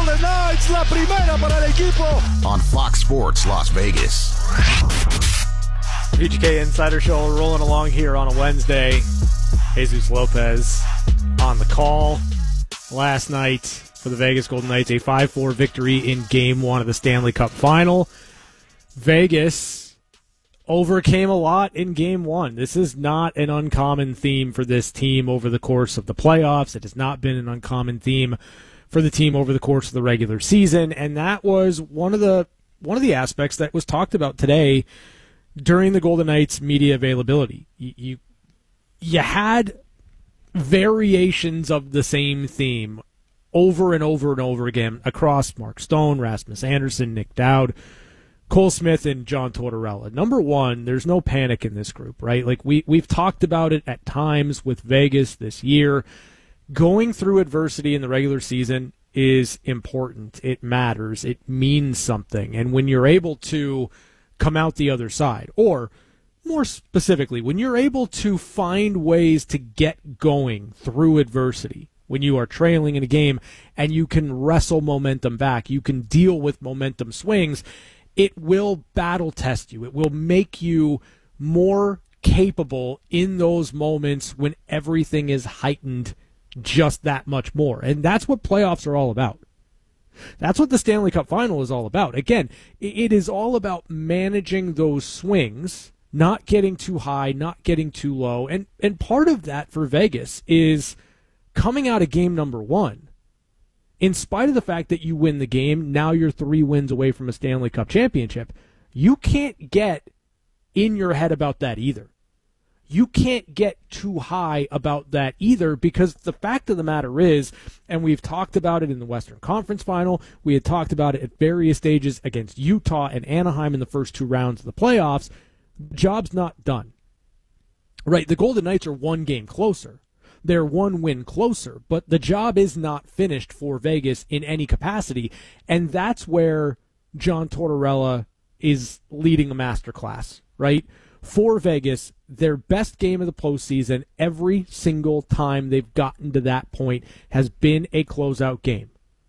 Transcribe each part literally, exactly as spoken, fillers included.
Golden Knights, la primera para el equipo. On Fox Sports Las Vegas. V G K Insider Show rolling along here on a Wednesday. Jesus Lopez on the call. Last night for the Vegas Golden Knights, a five four victory in Game one of the Stanley Cup Final. Vegas overcame a lot in Game one. This is not an uncommon theme for this team over the course of the playoffs. It has not been an uncommon theme for the team over the course of the regular season, and that was one of the one of the aspects that was talked about today during the Golden Knights media availability. You, you you had variations of the same theme over and over and over again across Mark Stone, Rasmus Anderson, Nick Dowd, Cole Smith, and John Tortorella. Number one, there's no panic in this group, right? Like we, we've talked about it at times with Vegas this year. Going through adversity in the regular season is important. It matters. It means something. And when you're able to come out the other side, or more specifically, when you're able to find ways to get going through adversity, when you are trailing in a game and you can wrestle momentum back, you can deal with momentum swings, it will battle test you. It will make you more capable in those moments when everything is heightened just that much more. And that's what playoffs are all about. That's what the Stanley Cup Final is all about. Again, it is all about managing those swings, not getting too high, not getting too low. And and part of that for Vegas is coming out of game number one. In spite of the fact that you win the game, now you're three wins away from a Stanley Cup championship. You can't get in your head about that either. You can't get too high about that either, because the fact of the matter is, and we've talked about it in the Western Conference Final, we had talked about it at various stages against Utah and Anaheim in the first two rounds of the playoffs, the job's not done. Right, the Golden Knights are one game closer. They're one win closer, but the job is not finished for Vegas in any capacity, and that's where John Tortorella is leading a masterclass, right? For Vegas, their best game of the postseason every single time they've gotten to that point has been a closeout game.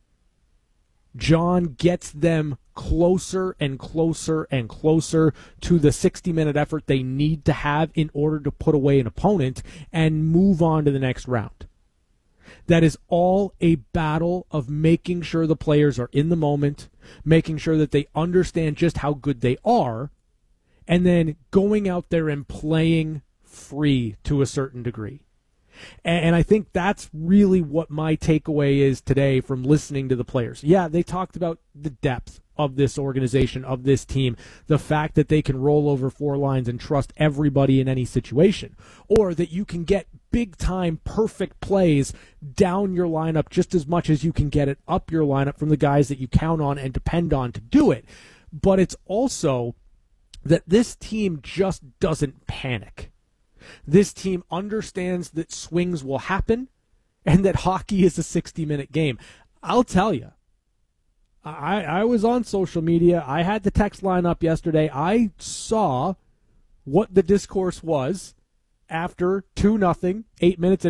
John gets them closer and closer and closer to the sixty-minute effort they need to have in order to put away an opponent and move on to the next round. That is all a battle of making sure the players are in the moment, making sure that they understand just how good they are, and then going out there and playing free to a certain degree. And I think that's really what my takeaway is today from listening to the players. Yeah, they talked about the depth of this organization, of this team, the fact that they can roll over four lines and trust everybody in any situation, or that you can get big-time perfect plays down your lineup just as much as you can get it up your lineup from the guys that you count on and depend on to do it. But it's also that this team just doesn't panic. This team understands that swings will happen and that hockey is a sixty-minute game. I'll tell you, I, I was on social media. I had the text line up yesterday. I saw what the discourse was after two nothing, eight minutes